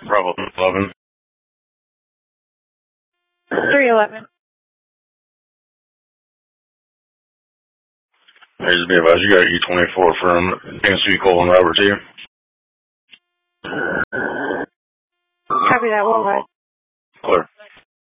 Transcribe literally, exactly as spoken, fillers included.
Bravo eleven. three eleven. Hey, just be advised, you got E twenty-four from Tennessee, Cole and Robert T. Copy that, one right. Clear.